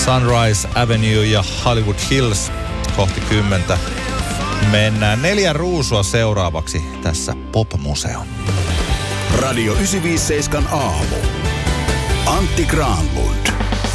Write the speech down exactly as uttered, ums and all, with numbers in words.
Sunrise Avenue ja Hollywood Hills kohti kymmentä. Mennään neljä ruusua seuraavaksi tässä Pop-museo. Radio yhdeksänsataaviisikymmentäseitsemän aamu. Antti Granlund.